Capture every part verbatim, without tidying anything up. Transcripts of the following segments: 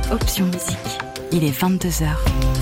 Option Musique. Il est vingt-deux heures.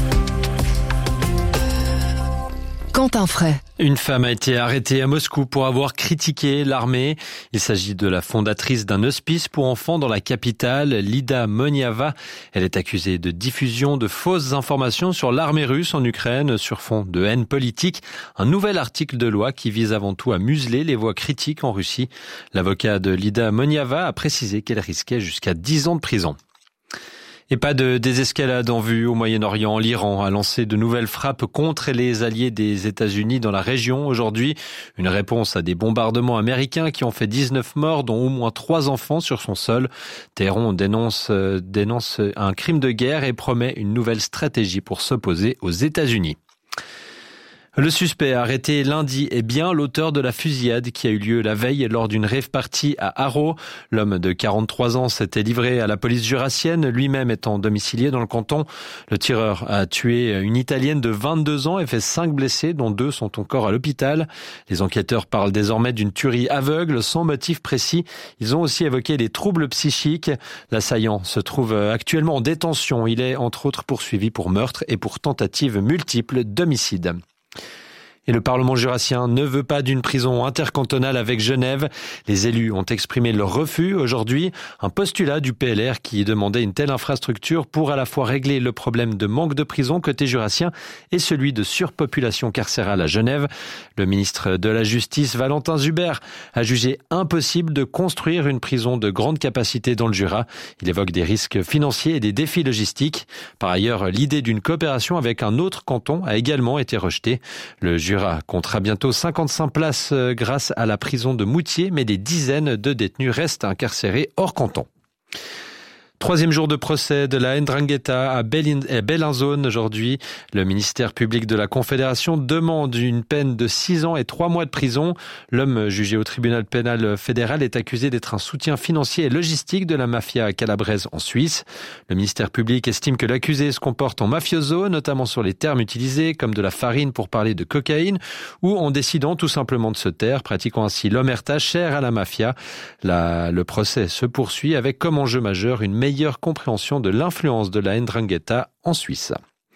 Quentin Fray. Une femme a été arrêtée à Moscou pour avoir critiqué l'armée. Il s'agit de la fondatrice d'un hospice pour enfants dans la capitale, Lida Moniava. Elle est accusée de diffusion de fausses informations sur l'armée russe en Ukraine sur fond de haine politique. Un nouvel article de loi qui vise avant tout à museler les voix critiques en Russie. L'avocat de Lida Moniava a précisé qu'elle risquait jusqu'à dix ans de prison. Et pas de désescalade en vue au Moyen-Orient. L'Iran a lancé de nouvelles frappes contre les alliés des États-Unis dans la région aujourd'hui. Une réponse à des bombardements américains qui ont fait dix-neuf morts, dont au moins trois enfants sur son sol. Téhéran dénonce, euh, dénonce un crime de guerre et promet une nouvelle stratégie pour s'opposer aux États-Unis. Le suspect arrêté lundi est bien l'auteur de la fusillade qui a eu lieu la veille lors d'une rave party à Haro. L'homme de quarante-trois ans s'était livré à la police jurassienne, lui-même étant domicilié dans le canton. Le tireur a tué une Italienne de vingt-deux ans et fait cinq blessés, dont deux sont encore à l'hôpital. Les enquêteurs parlent désormais d'une tuerie aveugle sans motif précis. Ils ont aussi évoqué des troubles psychiques. L'assaillant se trouve actuellement en détention. Il est entre autres poursuivi pour meurtre et pour tentative multiple d'homicide. Et le Parlement jurassien ne veut pas d'une prison intercantonale avec Genève. Les élus ont exprimé leur refus aujourd'hui. Un postulat du P L R qui demandait une telle infrastructure pour à la fois régler le problème de manque de prison côté jurassien et celui de surpopulation carcérale à Genève. Le ministre de la Justice, Valentin Zuber, a jugé impossible de construire une prison de grande capacité dans le Jura. Il évoque des risques financiers et des défis logistiques. Par ailleurs, l'idée d'une coopération avec un autre canton a également été rejetée. Le Jura comptera bientôt cinquante-cinq places grâce à la prison de Moutier, mais des dizaines de détenus restent incarcérés hors canton. Troisième jour de procès de la Ndrangheta à Bellinzone aujourd'hui. Le ministère public de la Confédération demande une peine de six ans et trois mois de prison. L'homme jugé au tribunal pénal fédéral est accusé d'être un soutien financier et logistique de la mafia calabraise en Suisse. Le ministère public estime que l'accusé se comporte en mafioso, notamment sur les termes utilisés, comme de la farine pour parler de cocaïne, ou en décidant tout simplement de se taire, pratiquant ainsi l'omerta chère à la mafia. La, le procès se poursuit avec comme enjeu majeur une meilleure compréhension de l'influence de la Ndrangheta en Suisse.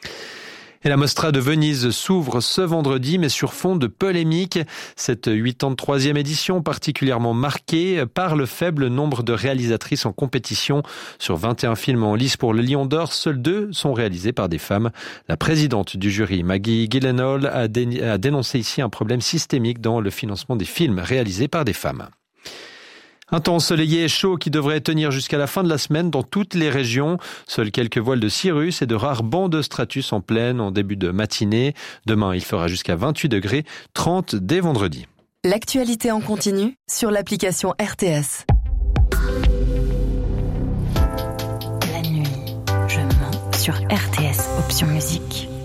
Et la Mostra de Venise s'ouvre ce vendredi, mais sur fond de polémique. Cette quatre-vingt-troisième édition particulièrement marquée par le faible nombre de réalisatrices en compétition. Sur vingt et un films en lice pour le Lion d'Or, seuls deux sont réalisés par des femmes. La présidente du jury, Maggie Gyllenhaal, a, dé- a dénoncé ici un problème systémique dans le financement des films réalisés par des femmes. Un temps ensoleillé et chaud qui devrait tenir jusqu'à la fin de la semaine dans toutes les régions. Seuls quelques voiles de cirrus et de rares bancs de stratus en pleine en début de matinée. Demain, il fera jusqu'à vingt-huit degrés, trente dès vendredi. L'actualité en continu sur l'application R T S. La nuit, je mens sur R T S Option Musique.